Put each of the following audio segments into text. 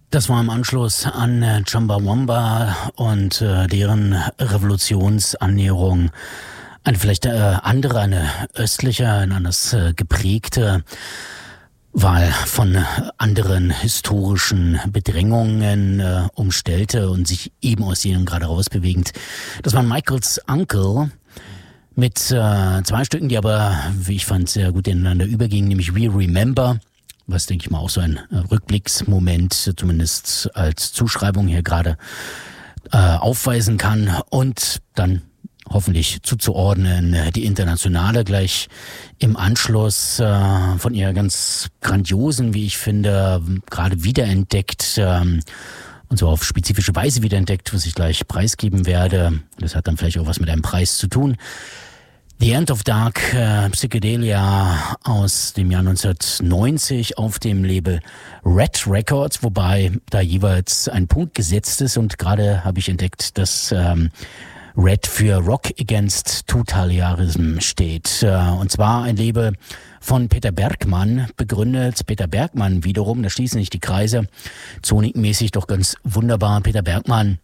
Das war im Anschluss an Chumbawamba und deren Revolutionsannäherung. Eine vielleicht andere, eine östliche, eine anders geprägte Wahl von anderen historischen Bedrängungen umstellte und sich eben aus denen gerade rausbewegend. Das war Michaels Uncle mit zwei Stücken, die aber, wie ich fand, sehr gut ineinander übergingen, nämlich We Remember, was, denke ich mal, auch so ein Rückblicksmoment, zumindest als Zuschreibung hier gerade aufweisen kann. Und dann hoffentlich zuzuordnen die Internationale gleich im Anschluss von ihr ganz grandiosen, wie ich finde, gerade wiederentdeckt und so auf spezifische Weise wiederentdeckt, was ich gleich preisgeben werde. Das hat dann vielleicht auch was mit einem Preis zu tun. The End of Dark Psychedelia aus dem Jahr 1990 auf dem Label Red Records, wobei da jeweils ein Punkt gesetzt ist, und gerade habe ich entdeckt, dass Red für Rock Against Totalitarianism steht. Und zwar ein Label von Peter Bergmann begründet. Peter Bergmann wiederum, da schließen sich die Kreise, zonikmäßig doch ganz wunderbar. Peter Bergmann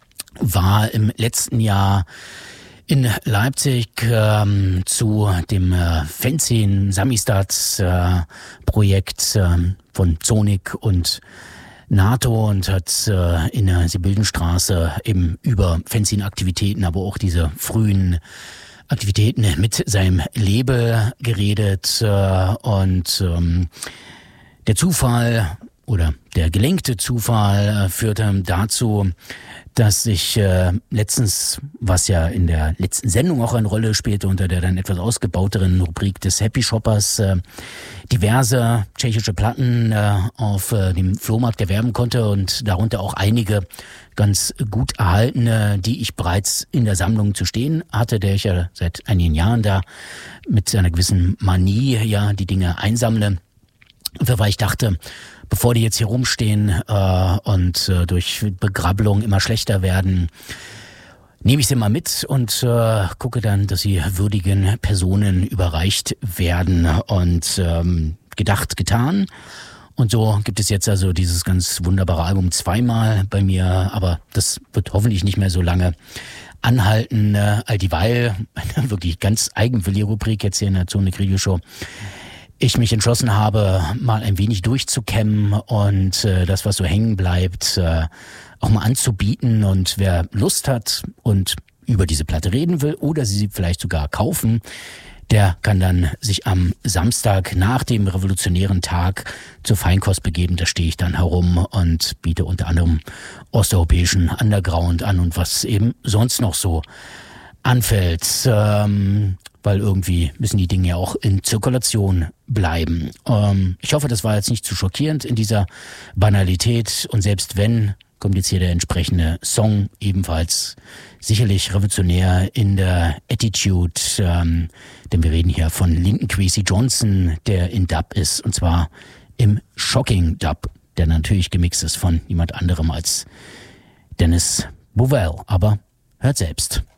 war im letzten Jahr in Leipzig zu dem Fanzine Samistats Projekt von Zonik und NATO und hat in der Siebenbildenstraße eben über Fanzine-Aktivitäten, aber auch diese frühen Aktivitäten mit seinem Label geredet. Und der Zufall oder der gelenkte Zufall führte dazu, dass ich letztens, was ja in der letzten Sendung auch eine Rolle spielte, unter der dann etwas ausgebauteren Rubrik des Happy Shoppers, diverse tschechische Platten auf dem Flohmarkt erwerben konnte und darunter auch einige ganz gut erhaltene, die ich bereits in der Sammlung zu stehen hatte, der ich ja seit einigen Jahren da mit einer gewissen Manie ja die Dinge einsammle. Weil ich dachte, bevor die jetzt hier rumstehen und durch Begrabbelung immer schlechter werden, nehme ich sie mal mit und gucke dann, dass sie würdigen Personen überreicht werden. Und gedacht, getan. Und so gibt es jetzt also dieses ganz wunderbare Album zweimal bei mir, aber das wird hoffentlich nicht mehr so lange anhalten, all dieweil eine wirklich ganz eigenwillige Rubrik jetzt hier in der Zonik Radio Show. Ich mich entschlossen habe, mal ein wenig durchzukämmen und das, was so hängen bleibt, auch mal anzubieten. Und wer Lust hat und über diese Platte reden will oder sie vielleicht sogar kaufen, der kann dann sich am Samstag nach dem revolutionären Tag zur Feinkost begeben. Da stehe ich dann herum und biete unter anderem osteuropäischen Underground an und was eben sonst noch so anfällt. Weil irgendwie müssen die Dinge ja auch in Zirkulation bleiben. Ich hoffe, das war jetzt nicht zu schockierend in dieser Banalität. Und selbst wenn, kommt jetzt hier der entsprechende Song, ebenfalls sicherlich revolutionär in der Attitude. Denn wir reden hier von Linton Kwesi Johnson, der in Dub ist. Und zwar im Shocking Dub, der natürlich gemixt ist von niemand anderem als Dennis Bovell. Aber hört selbst.